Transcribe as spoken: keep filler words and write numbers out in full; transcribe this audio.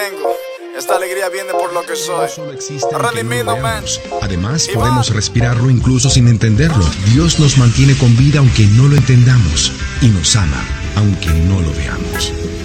tengo. Esta alegría viene por lo que soy. Solo existe el que Redimido, no man. veamos. Además, Y podemos va. respirarlo incluso sin entenderlo. Dios nos mantiene con vida aunque no lo entendamos y nos ama aunque no lo veamos.